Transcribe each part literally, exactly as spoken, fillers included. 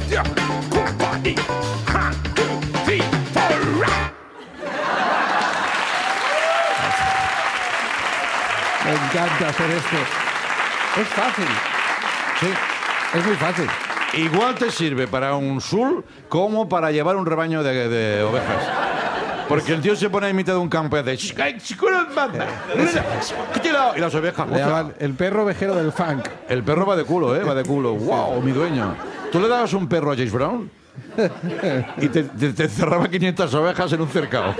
hostia, company. One, two, three, four. Me encanta hacer esto. Es fácil. Sí. Es muy fácil. Igual te sirve para un sul como para llevar un rebaño de, de ovejas. Porque el tío se pone en mitad de un campo y hace... Y las ovejas... Le llaman el perro ovejero del funk. El perro va de culo, ¿eh? Va de culo. ¡Wow! Mi dueño. ¿Tú le dabas un perro a James Brown? Y te, te, te cerraba quinientas ovejas en un cercado.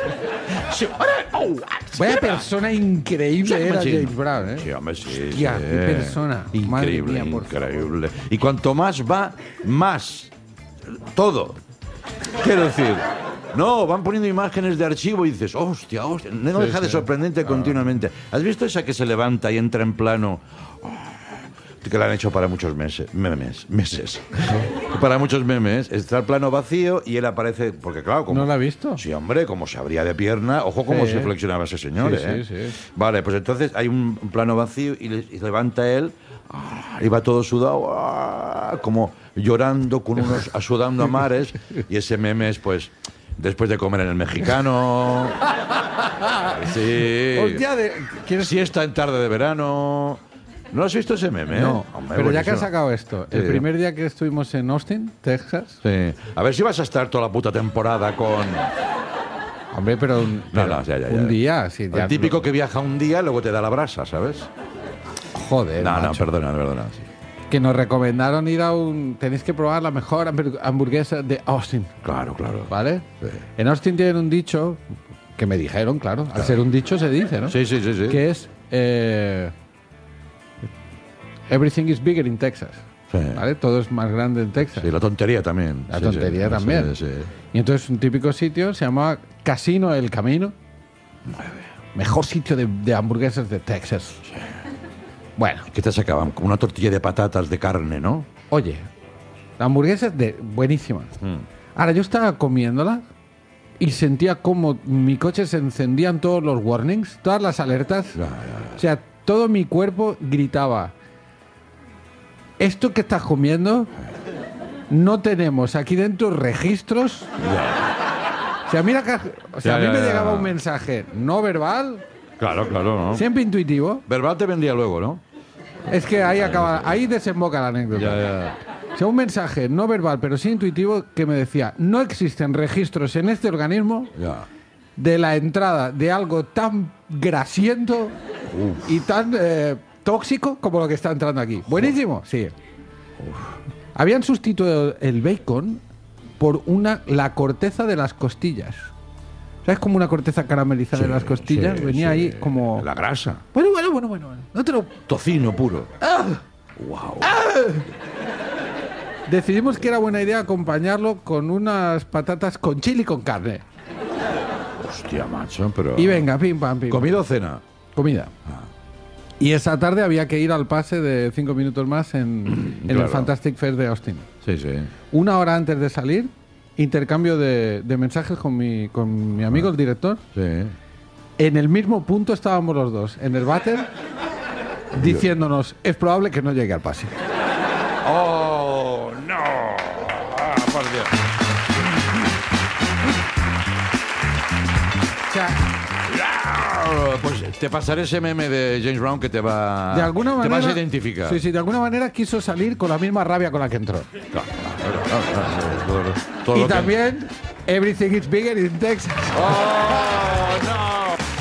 Vaya persona increíble era James Brown, ¿eh? Sí, hombre, sí. Hostia, sí. qué persona. Increíble, Madre mía, por increíble. Y cuanto más va, más. Todo. Quiero decir... No, van poniendo imágenes de archivo y dices, hostia, hostia. No Sí, deja de sí. sorprendente continuamente. ¿Has visto esa que se levanta y entra en plano? Que la han hecho para muchos meses. Memes. Meses. Para muchos memes. Está el plano vacío y él aparece. Porque, claro, como. ¿No la ha visto? Sí, hombre, como se abría de pierna. Ojo, cómo Sí. se flexionaba ese señor, Sí, ¿eh? sí, sí. Vale, pues entonces hay un plano vacío y, le, y levanta él. Y va todo sudado. ah, Como llorando con unos. Sudando a mares. Y ese meme es, pues. Después de comer en el mexicano. Sí. Hostia, de- ¿quieres- Siesta en tarde de verano. ¿No has visto ese meme? No, Hombre, pero ya que buenísimo. has sacado esto, el Sí. primer día que estuvimos en Austin, Texas. Sí. A ver si vas a estar toda la puta temporada con. Hombre, pero, un- No, pero no, ya, ya, ya. un día, sí, ya El típico lo- que viaja un día, luego te da la brasa, ¿sabes? Joder, No, no, macho. perdona, perdona. sí. Que nos recomendaron ir a un... Tenéis que probar la mejor hamburg- hamburguesa de Austin, Claro, claro. ¿vale? Sí. En Austin tienen un dicho, que me dijeron, claro, al ser un dicho se dice, ¿no? Sí, sí, sí, sí. Que es... eh, Everything is bigger in Texas. Sí. ¿Vale? Todo es más grande en Texas. Sí, la tontería también. La Sí, tontería sí, también. sí, sí. Y entonces un típico sitio se llamaba Casino El Camino. Mejor sitio de, de hamburguesas de Texas. Bueno, ¿Qué te sacaban? Como una tortilla de patatas de carne, ¿no? oye, la hamburguesa es de buenísima. Ahora, yo estaba comiéndola y sentía como mi coche se encendían todos los warnings, todas las alertas. Ya, ya, O sea, todo mi cuerpo gritaba, esto que estás comiendo, no tenemos aquí dentro registros. O sea, mira que, o sea, Ya, a mí ya, me ya. llegaba un mensaje no verbal, Claro, claro, ¿no? siempre intuitivo. Verbal te vendría luego, ¿no? Es que ahí acaba, ahí desemboca la anécdota. Ya, ya. O sea, un mensaje no verbal, pero sí intuitivo, que me decía, no existen registros en este organismo Ya. de la entrada de algo tan grasiento y tan eh, tóxico como lo que está entrando aquí. Buenísimo, sí. Habían sustituido el bacon por una la corteza de las costillas. ¿Sabes como una corteza caramelizada de las costillas? Sí, Venía sí. ahí como... La grasa. Bueno, bueno, bueno, bueno. bueno. No te lo... Tocino puro. Wow. Decidimos que era buena idea acompañarlo con unas patatas con chili con carne. Hostia, macho, pero... Y venga, pim, pam, pim. ¿Comida o cena? Comida. Y esa tarde había que ir al pase de cinco minutos más en, en Claro. el Fantastic Fair de Austin. Sí, sí. Una hora antes de salir, intercambio de, de mensajes con mi, con mi amigo, el director. Sí. En el mismo punto estábamos los dos, en el váter, diciéndonos, es probable que no llegue al pase. ¡Oh, no! Ah, por Dios. O sea, Pues te pasaré ese meme de James Brown que te va... de alguna manera... Te vas a identificar. Sí, sí, de alguna manera quiso salir con la misma rabia con la que entró. Claro, claro, claro, claro. Todo lo- todo Y lo que- también, everything is bigger in Texas. ¡Oh, no!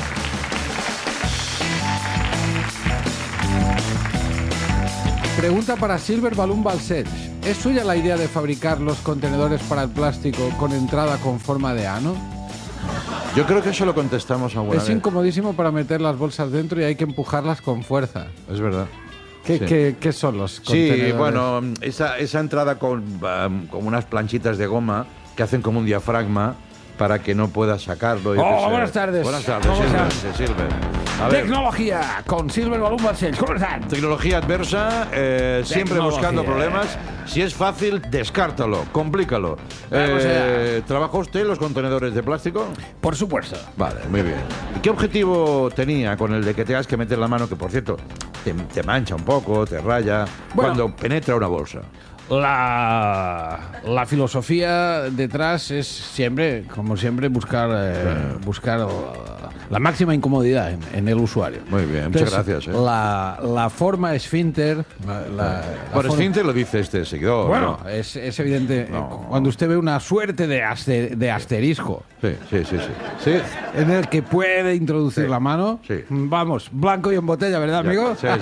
Pregunta para Silver Balloon Balsech. ¿Es suya la idea de fabricar los contenedores para el plástico con entrada con forma de ano? Yo creo que eso lo contestamos alguna Es vez. incomodísimo para meter las bolsas dentro y hay que empujarlas con fuerza. Es verdad. ¿Qué, Sí. qué- qué son los contenedores? Sí, bueno, esa, esa entrada con um, como unas planchitas de goma que hacen como un diafragma para que no puedas sacarlo. yo Oh, qué sé. buenas tardes. Buenas tardes, ¿Cómo Silver, estás? se sirve. A ver, Tecnología con Silver Balloon Balsech. ¿Cómo están? tecnología adversa, eh, siempre Tecnología. buscando problemas. Si es fácil, descártalo, complícalo. Vamos Eh, ¿Trabaja usted los contenedores de plástico? Por supuesto. Vale, muy bien. ¿Y qué objetivo tenía con el de que tengas que meter la mano, que por cierto te, te mancha un poco, te raya, Bueno. cuando penetra una bolsa? La, la filosofía detrás es siempre, como siempre, buscar, eh, buscar la, la máxima incomodidad en, en el usuario. Muy bien, muchas gracias. ¿eh? La, la forma esfínter... La, la, la Por forma- esfínter lo dice este seguidor. Bueno, ¿no? es, es evidente. No. eh, Cuando usted ve una suerte de, aster- de asterisco Sí, sí, sí, sí. Sí, en el que puede introducir Sí. la mano, Sí. vamos, blanco y en botella, ¿verdad, ya, amigo? sí, sí,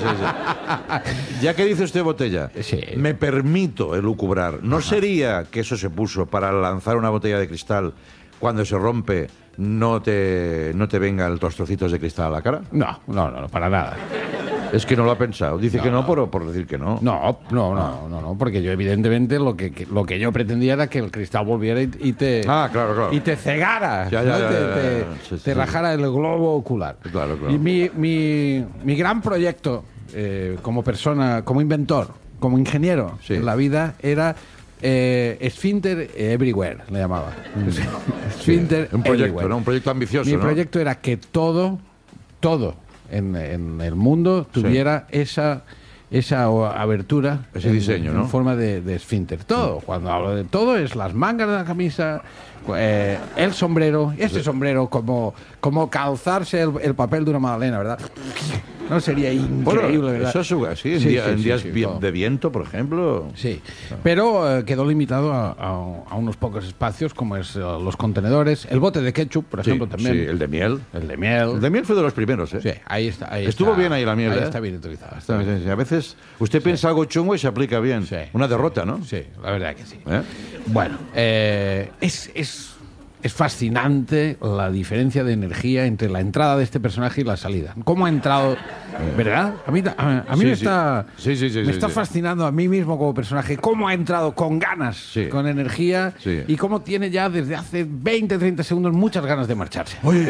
sí. Ya que dice usted botella, Sí. me permito elucubrar. ¿No sería que eso se puso para lanzar una botella de cristal cuando se rompe no te, no te vengan los trocitos de cristal a la cara? No, no, no, no, para nada. Es que no lo ha pensado. Dice que no por, por decir que no. No, no, no, no, no, porque yo evidentemente lo que, que- lo que yo pretendía era que el cristal volviera y, y te Ah, claro, claro. y te cegara, Ya, ya, ¿no? ya, te, ya, ya, te- ya. Sí, te sí. rajara el globo ocular. Claro, claro. Y mi, mi, mi gran proyecto eh, como persona, como inventor, como ingeniero Sí. en la vida era eh, Esfínter Everywhere, le llamaba. Esfínter Un proyecto, Everywhere. ¿no? Un proyecto ambicioso, Mi ¿no? proyecto era que todo, todo en, en el mundo tuviera esa, esa o- abertura. Ese en- diseño, en ¿no? forma de, de esfínter. Todo, cuando hablo de todo, es las mangas de la camisa, eh, el sombrero, ese sombrero como, como calzarse el, el papel de una magdalena, ¿verdad? No sería increíble, Bueno, ¿verdad? eso es así, en, Sí, día- sí, en sí, días sí, vi- todo. de viento, por ejemplo. Sí, pero eh, quedó limitado a, a- a unos pocos espacios, como es eh, los contenedores, el bote de ketchup, por Sí, ejemplo, también. sí, el de miel. El de miel. El de miel fue de los primeros, ¿eh? Sí, ahí está. Ahí Estuvo está- bien ahí la miel, Ahí ¿eh? está bien utilizada. Está bien, sí, sí. A veces usted piensa algo chungo y se aplica bien. Sí. Una derrota, ¿no? Sí, la verdad que sí. ¿Eh? Bueno, eh, es, es, es fascinante la diferencia de energía entre la entrada de este personaje y la salida. ¿Cómo ha entrado? ¿Verdad? A mí, a, a mí Sí, me sí. está, Sí, sí, sí, me sí, está sí. fascinando a mí mismo como personaje. Cómo ha entrado con ganas, Sí. con energía, Sí. y cómo tiene ya desde hace veinte, treinta segundos muchas ganas de marcharse. Oye, eh,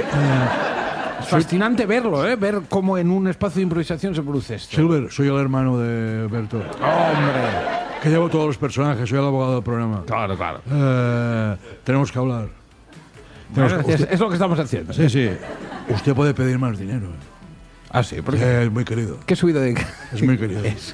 Es fascinante verlo, ¿eh? Ver cómo en un espacio de improvisación se produce esto. Silver, soy el hermano de Berto. ¡Hombre! Que llevo todos los personajes, soy el abogado del programa. Claro, claro. Eh, tenemos que hablar. Tenemos que- Es, usted- es lo que estamos haciendo. sí, sí. Usted puede pedir más dinero. eh. Ah, sí, porque... Eh, es muy querido. ¿Qué subida de...? Es muy querido. Es-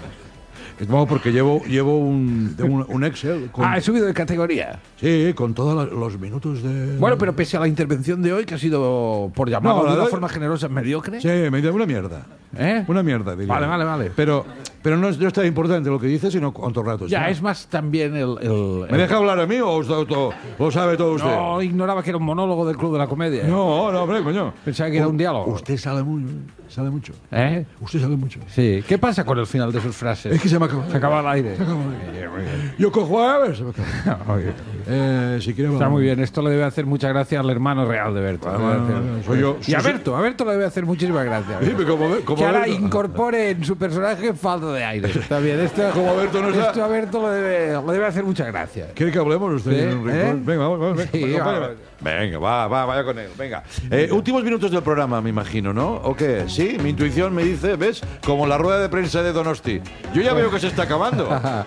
No, porque llevo, llevo un, de un, un Excel con, Ah, he subido de categoría. sí, con todos la- los minutos de... Bueno, pero pese a la intervención de hoy, que ha sido, por llamarlo No, la de una de- forma generosa, mediocre. Sí, me dio una mierda. ¿Eh? Una mierda, diría. Vale, vale, vale. Pero, pero no es, no es tan importante lo que dice, sino cuánto rato Ya, está. es más también el... el- ¿Me deja hablar a mí o usted todo- lo sabe todo usted? No, ignoraba que era un monólogo del Club de la Comedia. no, no, hombre, coño. Pensaba que era un diálogo. Usted sale mucho, sale mucho. ¿Eh? Usted sale mucho. Sí. ¿Qué pasa con el final de sus frases? Es que se me acaba. Se acaba el aire. Se acaba el aire. Yo cojo a ver, se me acaba. Eh, si quiere, Está vamos. muy bien. Esto le debe hacer mucha gracia al hermano real de Berto. Le debe Bueno, hacer- bueno, soy yo. Y a soy- Berto, a Berto le debe hacer muchísima gracia. Sí, pero como, ve- como que ahora Berto- incorpore en su personaje falta de aire. Está bien. Esto, Como Berto no está- esto a Berto le debe, le debe hacer mucha gracia. ¿Quiere que hablemos usted Sí, en un rincón? ¿eh? Venga, vamos, vamos. Sí, venga, vamos. acompáñame. Venga, va, va, vaya con él. Venga. Eh, últimos minutos del programa, me imagino, ¿no? ¿O qué? Sí, mi intuición me dice, ¿ves? Como la rueda de prensa de Donosti. Yo ya veo que se está acabando.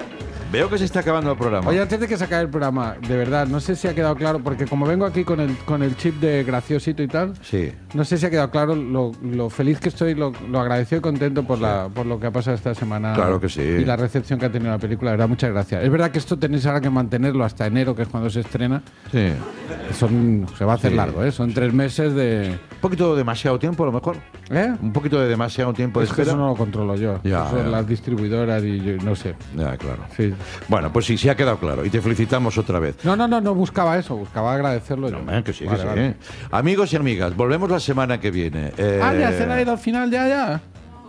Veo que se está acabando el programa. Oye, antes de que se acabe el programa, de verdad, no sé si ha quedado claro, porque como vengo aquí con el, con el chip de graciosito y tal, Sí. no sé si ha quedado claro lo, lo feliz que estoy, lo, lo agradecido y contento por, la, por lo que ha pasado esta semana. Claro que sí. Y la recepción que ha tenido la película, de verdad, muchas gracias. Es verdad que esto tenéis ahora que mantenerlo hasta enero, que es cuando se estrena. Sí. Son, se va a hacer Sí. largo, ¿eh? Son tres meses de... Un poquito demasiado tiempo, a lo mejor. ¿Eh? Un poquito de demasiado tiempo de Es que espera. eso no lo controlo yo. Ya, Son ya. las distribuidoras y yo no sé. Ya, claro. Sí. Bueno, pues sí, sí ha quedado claro. Y te felicitamos otra vez. No, no, no, no buscaba eso, buscaba agradecerlo yo. Hombre, que sí, que Vale, sí. vale. ¿eh? Amigos y amigas, volvemos la semana que viene. Eh, Ah, ya se la ha ido al final, ya, ya.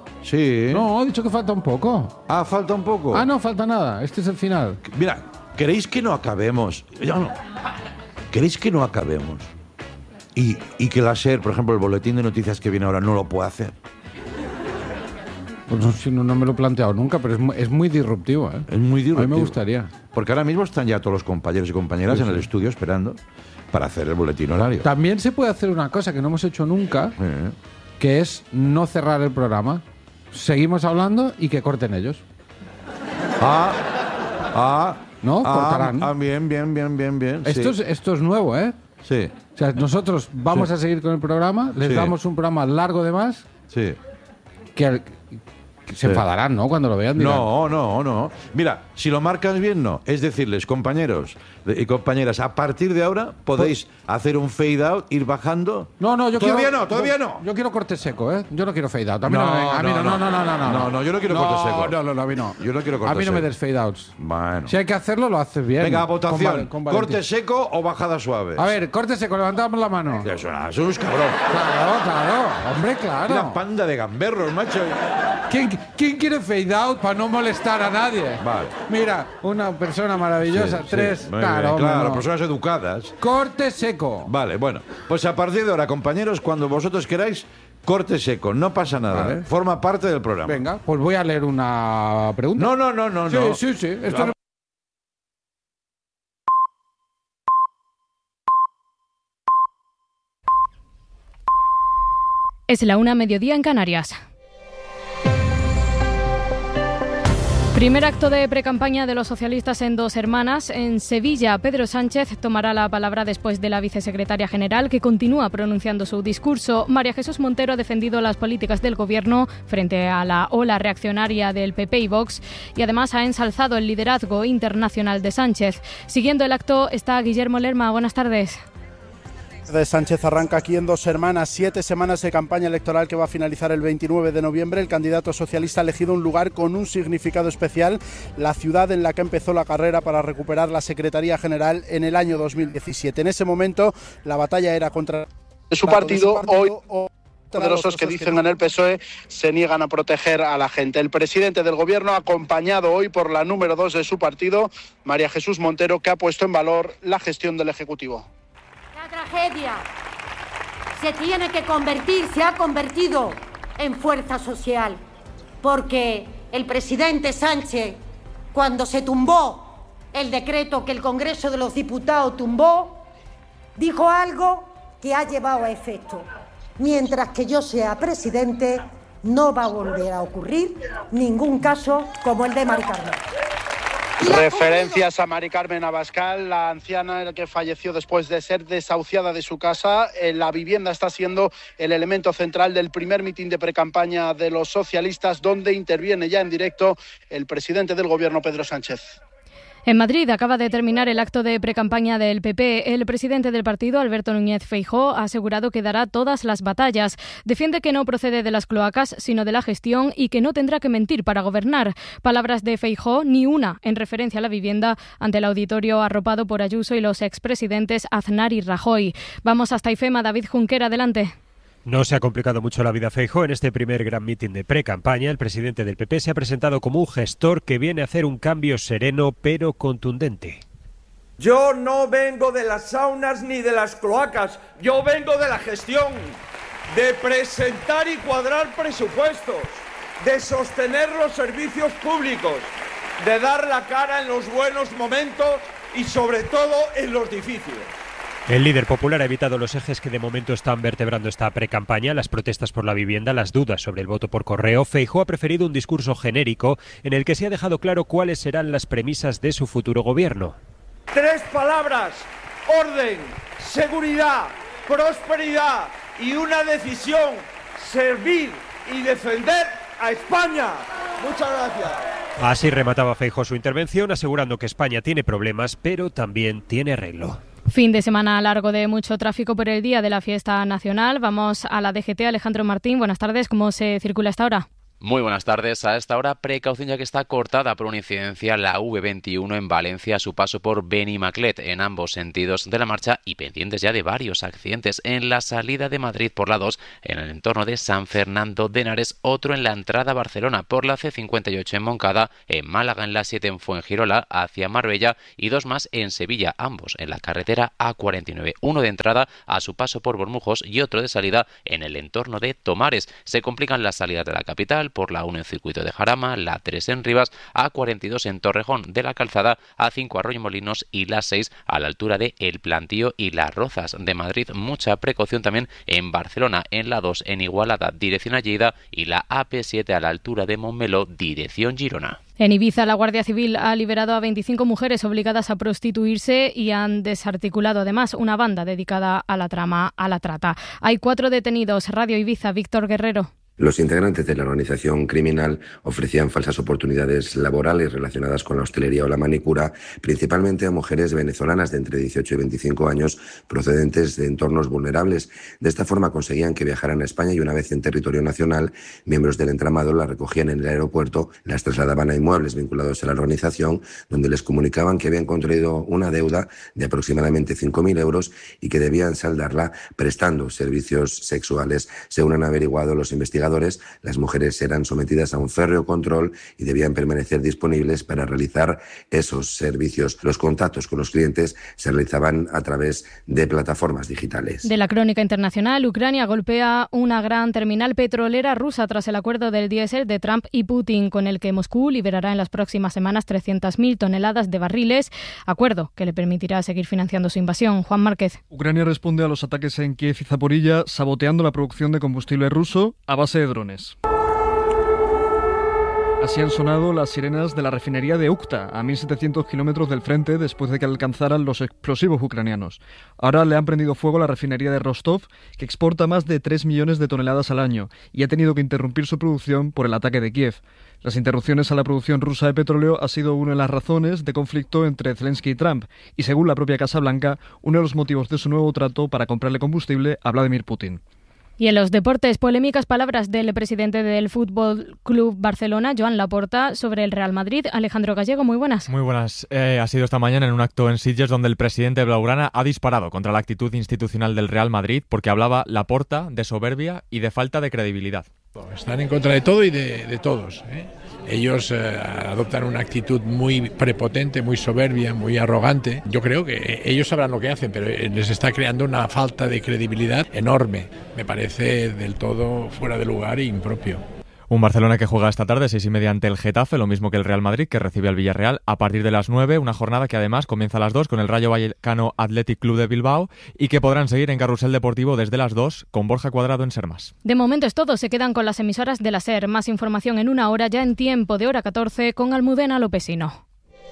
Sí. No, he dicho que falta un poco. Ah, falta un poco. Ah, no, falta nada. Este es el final. Mira, ¿queréis que no acabemos? Ya no. ¿Queréis que no acabemos? Y, y que la SER, por ejemplo, el boletín de noticias que viene ahora, no lo pueda hacer. Pues no, si no, no me lo he planteado nunca, pero es muy, es muy disruptivo, ¿eh? Es muy A disruptivo. mí me gustaría. Porque ahora mismo están ya todos los compañeros y compañeras en el estudio esperando para hacer el boletín horario. También se puede hacer una cosa que no hemos hecho nunca, Eh, que es no cerrar el programa. Seguimos hablando y que corten ellos. Ah, ah. ¿No? ah, Cortarán. Ah, bien, bien, bien, bien, bien. sí. Esto, es, esto es nuevo, ¿eh? Sí, O sea, nosotros vamos a seguir con el programa, les Sí. damos un programa largo de más, sí. que, Se sí. enfadarán, ¿no? Cuando lo vean. Dirán, no, no, no. Mira, si lo marcas bien, no. Es decirles, compañeros y compañeras, a partir de ahora podéis ¿Por? hacer un fade out, ir bajando. No, no, yo todavía quiero, no, todavía yo, no. Yo quiero corte seco, ¿eh? Yo no quiero fade out. A mí no, no, no, a mí no, no, no, no, no, no, no, no, yo no quiero no, corte seco. No, no, no, a mí no. Yo no quiero corte seco. A mí no me des fade outs. Bueno. Si hay que hacerlo, lo haces bien. Venga, votación. Con, con ¿Corte seco o bajada suave? A ver, corte seco, levantamos la mano. Eso es un cabrón. Claro, claro, hombre, claro. Una panda de gamberros, macho. ¿Quién, ¿Quién quiere fade out para no molestar a nadie? Vale. Mira, una persona maravillosa, sí, tres. Sí. Claro, bien, claro, no. personas educadas. Corte seco. Vale, bueno. Pues a partir de ahora, compañeros, cuando vosotros queráis, corte seco. No pasa nada. Vale. ¿eh? Forma parte del programa. Venga, pues voy a leer una pregunta. No, no, no, no. Sí, no. sí, sí. Esto no... Es la una, mediodía en Canarias. Primer acto de precampaña de los socialistas en Dos Hermanas. En Sevilla, Pedro Sánchez tomará la palabra después de la vicesecretaria general, que continúa pronunciando su discurso. María Jesús Montero ha defendido las políticas del Gobierno frente a la ola reaccionaria del P P y Vox y además ha ensalzado el liderazgo internacional de Sánchez. Siguiendo el acto está Guillermo Lerma. Buenas tardes. De Sánchez arranca aquí en Dos Hermanas, siete semanas de campaña electoral que va a finalizar el veintinueve de noviembre. El candidato socialista ha elegido un lugar con un significado especial, la ciudad en la que empezó la carrera para recuperar la Secretaría General en el año dos mil diecisiete. En ese momento la batalla era contra su partido. Hoy poderosos que dicen en el P S O E se niegan a proteger a la gente. El presidente del Gobierno, acompañado hoy por la número dos de su partido, María Jesús Montero, que ha puesto en valor la gestión del Ejecutivo. La tragedia se tiene que convertir, se ha convertido en fuerza social, porque el presidente Sánchez, cuando se tumbó el decreto que el Congreso de los Diputados tumbó, dijo algo que ha llevado a efecto. Mientras que yo sea presidente, no va a volver a ocurrir ningún caso como el de Mari Carmen. Referencias a Mari Carmen Abascal, la anciana que falleció después de ser desahuciada de su casa. La vivienda está siendo el elemento central del primer mitin de precampaña de los socialistas, donde interviene ya en directo el presidente del Gobierno, Pedro Sánchez. En Madrid acaba de terminar el acto de precampaña del P P. El presidente del partido, Alberto Núñez Feijóo, ha asegurado que dará todas las batallas. Defiende que no procede de las cloacas, sino de la gestión y que no tendrá que mentir para gobernar. Palabras de Feijóo, ni una en referencia a la vivienda, ante el auditorio arropado por Ayuso y los expresidentes Aznar y Rajoy. Vamos hasta IFEMA. David Junquera, adelante. No se ha complicado mucho la vida a Feijóo. En este primer gran mitin de pre-campaña, el presidente del P P se ha presentado como un gestor que viene a hacer un cambio sereno pero contundente. Yo no vengo de las saunas ni de las cloacas, yo vengo de la gestión, de presentar y cuadrar presupuestos, de sostener los servicios públicos, de dar la cara en los buenos momentos y sobre todo en los difíciles. El líder popular ha evitado los ejes que de momento están vertebrando esta precampaña, las protestas por la vivienda, las dudas sobre el voto por correo. Feijóo ha preferido un discurso genérico en el que se ha dejado claro cuáles serán las premisas de su futuro gobierno. Tres palabras: orden, seguridad, prosperidad y una decisión: servir y defender a España. Muchas gracias. Así remataba Feijóo su intervención, asegurando que España tiene problemas, pero también tiene arreglo. Fin de semana largo de mucho tráfico por el día de la fiesta nacional. Vamos a la D G T. Alejandro Martín, buenas tardes. ¿Cómo se circula hasta ahora? Muy buenas tardes. A esta hora, precaución ya que está cortada por una incidencia la V veintiuno en Valencia a su paso por Benimaclet en ambos sentidos de la marcha y pendientes ya de varios accidentes en la salida de Madrid por la dos en el entorno de San Fernando de Henares, otro en la entrada a Barcelona por la C cincuenta y ocho en Moncada, en Málaga en la siete en Fuengirola hacia Marbella y dos más en Sevilla, ambos en la carretera A cuarenta y nueve, uno de entrada a su paso por Bormujos y otro de salida en el entorno de Tomares. Se complican las salidas de la capital por la uno en Circuito de Jarama, la tres en Rivas, A cuarenta y dos en Torrejón de la Calzada, A cinco Arroyomolinos y la seis a la altura de El Plantío y Las Rozas de Madrid. Mucha precaución también en Barcelona, en la dos en Igualada, dirección a Lleida y la A P siete a la altura de Montmeló, dirección Girona. En Ibiza, la Guardia Civil ha liberado a veinticinco mujeres obligadas a prostituirse y han desarticulado además una banda dedicada a la trama, a la trata. Hay cuatro detenidos. Radio Ibiza, Víctor Guerrero. Los integrantes de la organización criminal ofrecían falsas oportunidades laborales relacionadas con la hostelería o la manicura, principalmente a mujeres venezolanas de entre dieciocho y veinticinco años procedentes de entornos vulnerables. De esta forma conseguían que viajaran a España y una vez en territorio nacional, miembros del entramado las recogían en el aeropuerto, las trasladaban a inmuebles vinculados a la organización, donde les comunicaban que habían contraído una deuda de aproximadamente cinco mil euros y que debían saldarla prestando servicios sexuales. Según han averiguado los investigadores, las mujeres eran sometidas a un férreo control y debían permanecer disponibles para realizar esos servicios. Los contactos con los clientes se realizaban a través de plataformas digitales. De la crónica internacional, Ucrania golpea una gran terminal petrolera rusa tras el acuerdo del diésel de Trump y Putin, con el que Moscú liberará en las próximas semanas trescientas mil toneladas de barriles, acuerdo que le permitirá seguir financiando su invasión. Juan Márquez. Ucrania responde a los ataques en Kiev y Zaporilla saboteando la producción de combustible ruso a base de drones. Así han sonado las sirenas de la refinería de Ukta, a mil setecientos kilómetros del frente, después de que alcanzaran los explosivos ucranianos. Ahora le han prendido fuego a la refinería de Rostov, que exporta más de tres millones de toneladas al año, y ha tenido que interrumpir su producción por el ataque de Kiev. Las interrupciones a la producción rusa de petróleo ha sido una de las razones de conflicto entre Zelensky y Trump, y según la propia Casa Blanca, uno de los motivos de su nuevo trato para comprarle combustible a Vladimir Putin. Y en los deportes, polémicas palabras del presidente del Fútbol Club Barcelona, Joan Laporta, sobre el Real Madrid. Alejandro Gallego, muy buenas. Muy buenas. Eh, ha sido esta mañana en un acto en Sitges donde el presidente blaugrana ha disparado contra la actitud institucional del Real Madrid porque hablaba Laporta de soberbia y de falta de credibilidad. Están en contra de todo y de, de todos, ¿eh? Ellos eh, adoptan una actitud muy prepotente, muy soberbia, muy arrogante. Yo creo que ellos sabrán lo que hacen, pero les está creando una falta de credibilidad enorme. Me parece del todo fuera de lugar e impropio. Un Barcelona que juega esta tarde, seis y media ante el Getafe, lo mismo que el Real Madrid, que recibe al Villarreal a partir de las nueve, una jornada que además comienza a las dos con el Rayo Vallecano Athletic Club de Bilbao y que podrán seguir en Carrusel Deportivo desde las dos con Borja Cuadrado en Sermas. De momento es todo, se quedan con las emisoras de la SER. Más información en una hora, ya en tiempo de hora catorce, con Almudena Lopesino.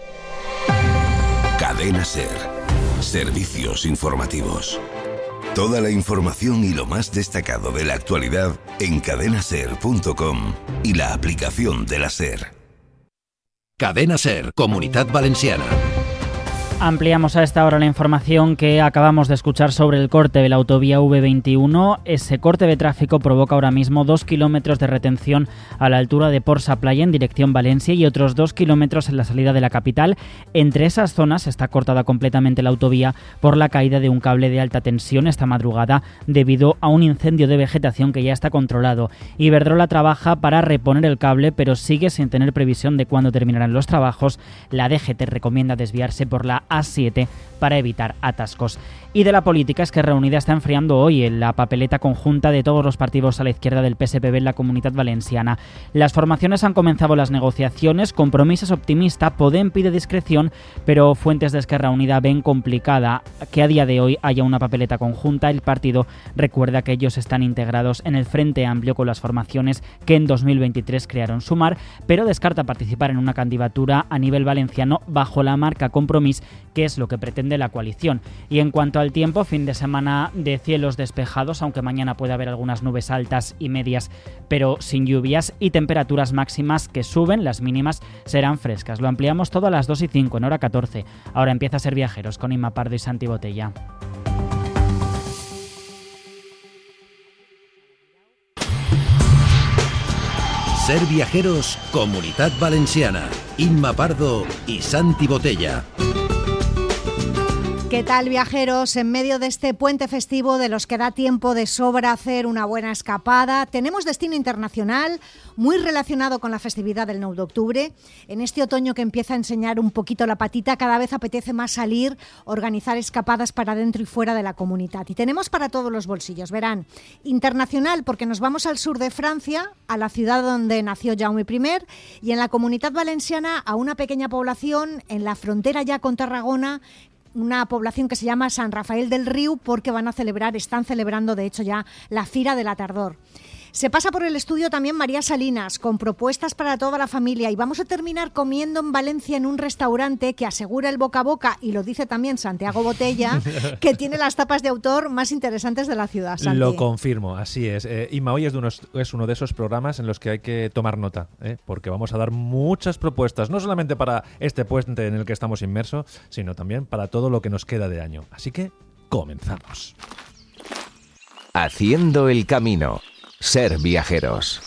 Cadena SER. Servicios informativos. Toda la información y lo más destacado de la actualidad en cadena ser punto com y la aplicación de la SER. Cadena SER, Comunitat Valenciana. Ampliamos a esta hora la información que acabamos de escuchar sobre el corte de la autovía V veintiuno. Ese corte de tráfico provoca ahora mismo dos kilómetros de retención a la altura de Porsa Playa en dirección Valencia y otros dos kilómetros en la salida de la capital. Entre esas zonas está cortada completamente la autovía por la caída de un cable de alta tensión esta madrugada debido a un incendio de vegetación que ya está controlado. Iberdrola trabaja para reponer el cable, pero sigue sin tener previsión de cuándo terminarán los trabajos. La D G T recomienda desviarse por la A siete para evitar atascos. Y de la política, es que Reunida está enfriando hoy en la papeleta conjunta de todos los partidos a la izquierda del P S P B en la Comunitat Valenciana. Las formaciones han comenzado las negociaciones, Compromís es optimista, Podem pide discreción, pero fuentes de Esquerra Unida ven complicada que a día de hoy haya una papeleta conjunta. El partido recuerda que ellos están integrados en el Frente Amplio con las formaciones que en dos mil veintitrés crearon Sumar, pero descarta participar en una candidatura a nivel valenciano bajo la marca Compromís, que es lo que pretende la coalición. Y en cuanto al tiempo, fin de semana de cielos despejados, aunque mañana puede haber algunas nubes altas y medias, pero sin lluvias, y temperaturas máximas que suben, las mínimas serán frescas. Lo ampliamos todo a las dos y cinco en hora catorce. Ahora empieza a ser Viajeros con Inma Pardo y Santi Botella. Ser Viajeros, Comunitat Valenciana. Inma Pardo y Santi Botella. ¿Qué tal, viajeros? En medio de este puente festivo de los que da tiempo de sobra hacer una buena escapada, tenemos destino internacional muy relacionado con la festividad del nueve de octubre. En este otoño que empieza a enseñar un poquito la patita, cada vez apetece más salir, organizar escapadas para dentro y fuera de la comunidad. Y tenemos para todos los bolsillos, verán. Internacional, porque nos vamos al sur de Francia, a la ciudad donde nació Jaume primero, y en la Comunitat Valenciana a una pequeña población en la frontera ya con Tarragona, una población que se llama San Rafael del Riu, porque van a celebrar, están celebrando de hecho ya la Fira de la Tardor. Se pasa por el estudio también María Salinas, con propuestas para toda la familia, y vamos a terminar comiendo en Valencia en un restaurante que asegura el boca a boca, y lo dice también Santiago Botella, que tiene las tapas de autor más interesantes de la ciudad. Santi. Lo confirmo, así es. Eh, Inma, hoy es, de unos, es uno de esos programas en los que hay que tomar nota, ¿eh? Porque vamos a dar muchas propuestas, no solamente para este puente en el que estamos inmersos, sino también para todo lo que nos queda de año. Así que comenzamos. Haciendo el camino. Ser viajeros.